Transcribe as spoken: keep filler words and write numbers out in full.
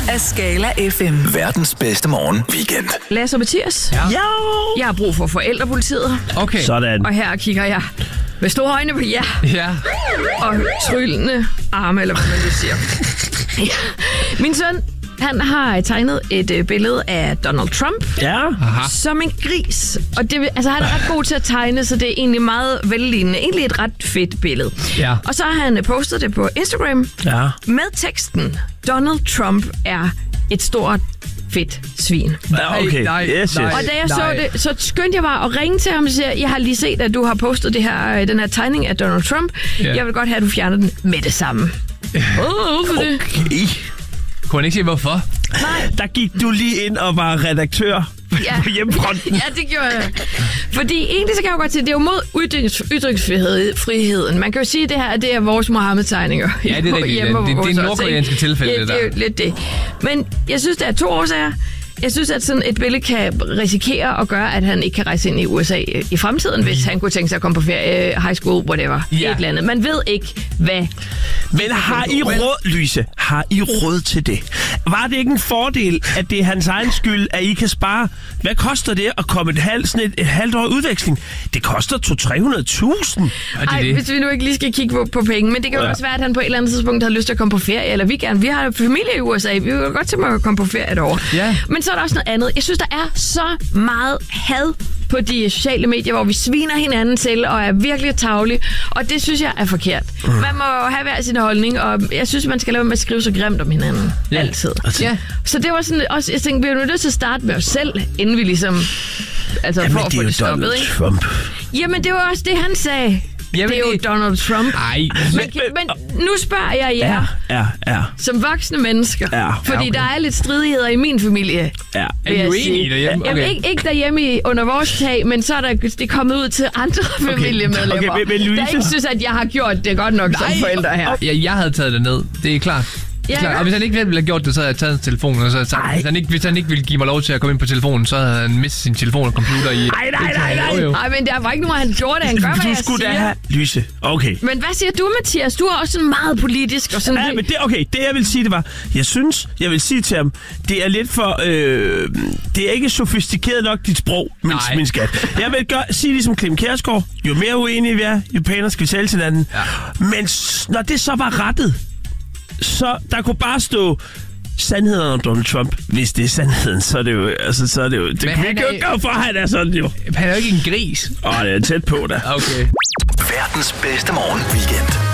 af Skala F M. Verdens bedste morgen weekend. Lasse og Mathias. Ja. Jo. Jeg har brug for forældrepolitiet. Okay. Sådan. Og her kigger jeg med store øjne på jer. Ja. Og tryllende arme, eller hvad man det siger. Ja. Min søn, han har tegnet et øh, billede af Donald Trump. Ja. Aha. Som en gris. Og det, altså, han er ret god til at tegne, så det er egentlig meget vellignende. Egentlig et ret fedt billede. Ja. Og så har han postet det på Instagram Ja. med teksten: Donald Trump er et stort fedt svin. Ja, okay. Nej, Yes, yes. nej. Og da jeg Nej. så det, så skyndte jeg bare at ringe til ham og sige, jeg har lige set, at du har postet det her, den her tegning af Donald Trump. Ja. Jeg vil godt have, at du fjerner den med det samme. Åh, hvorfor det? Okay. Kunne han ikke sige, hvorfor? Nej. Der gik du lige ind og var redaktør Ja. på hjemmefronten. Ja, det gjorde jeg. Fordi egentlig så kan jeg jo godt sige, det er jo mod ytrings, ytringsfriheden. Man kan jo sige, at det her det er vores Mohammed-tegninger. Ja, det er rigtigt. Hjemme Det, det, hos det er os, nordkoreanske ikke? tilfælde, Ja, det det er der. jo lidt det. Men jeg synes, der er to årsager. Jeg synes, at sådan et billede kan risikere at gøre, at han ikke kan rejse ind i U S A i fremtiden, hvis han kunne tænke sig at komme på ferie, high school, whatever. Ja. Et eller andet. Man ved ikke, hvad... Men har I råd, Louise? Har I råd til det? Var det ikke en fordel, at det er hans egen skyld, at I kan spare? Hvad koster det at komme et, halv, sådan et, et halvt år udveksling? Det koster to til tre hundrede tusind. Ej, det. hvis vi nu ikke lige skal kigge på, på penge, men det kan jo Ja. også være, at han på et eller andet tidspunkt havde lyst til at komme på ferie, eller vi gerne. Vi har jo familie i U S A, vi vil jo godt tænke mig at komme på ferie et år. Ja. Men så er der også noget andet. Jeg synes, der er så meget had på de sociale medier, hvor vi sviner hinanden til og er virkelig tarvelige, og det synes jeg er forkert. Mm. Man må jo have hver sin holdning, og jeg synes, man skal lade være med at skrive så grimt om hinanden. Ja. Altid. Ja. Så det var sådan også, jeg tænkte, vi er jo nødt til at starte med os selv, inden vi ligesom, altså Jamen, for at det få er jo det stoppet, Donald ikke? Trump. Jamen, det var også det, han sagde. Jamen, det er jo det- Donald Trump. Ej. Men, men nu spørger jeg jer, Ja, ja, ja. som voksne mennesker, Ja, fordi ja, okay. der er lidt stridigheder i min familie. ja. Er vil I jeg uenige sige. derhjemme? Jamen, Okay. ikke, ikke derhjemme i, under vores tag, men så er der, det er kommet ud til andre familiemedlemmer, Okay, men- men Louise- der ikke synes, at jeg har gjort det godt nok som forældre her. Ja, jeg havde taget det ned. Det er klart. Ja, Klar. ja. Og hvis han ikke ville have gjort det, så havde jeg taget hans telefon, og så havde jeg sagt, Ej. hvis han, ikke, hvis han ikke ville give mig lov til at komme ind på telefonen, så havde han mistet sin telefon og computer i... Ej, nej, nej, nej. Jo, jo. Nej, men der var ikke nogen, han gjorde det. Han gør, hvad Du jeg skulle da siger. have... Louise, okay. Men hvad siger du, Mathias? Du er også sådan meget politisk og sådan... Ja, men det, okay, det jeg vil sige, det var, jeg synes, jeg vil sige til ham, det er lidt for, øh, det er ikke sofistikeret nok, dit sprog, min, Nej. min skat. Jeg vil gøre, sige ligesom Clem Kjærsgaard, jo mere uenige vi er, jo pænere skal vi tale til hinanden. Ja. Men s- når det så var rettet, så der kunne bare stå sandheden om Donald Trump. Hvis det er sandheden, så er det jo, altså, så er det jo, det Men kan vi han ikke er- jo gøre for, at han er sådan jo. Han er jo ikke en gris. Åh, det er tæt på da. Okay. Verdens bedste morgen weekend.